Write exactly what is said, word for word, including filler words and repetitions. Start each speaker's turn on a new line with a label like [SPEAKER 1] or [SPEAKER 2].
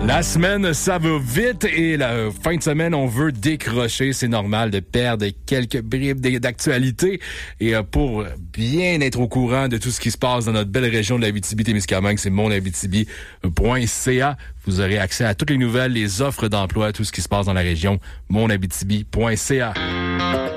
[SPEAKER 1] La semaine, ça va vite et la fin de semaine, on veut décrocher. C'est normal de perdre quelques bribes d'actualité. Et pour bien être au courant de tout ce qui se passe dans notre belle région de l'Abitibi-Témiscamingue, c'est mon abitibi point c a. Vous aurez accès à toutes les nouvelles, les offres d'emploi, tout ce qui se passe dans la région, mon abitibi point c a.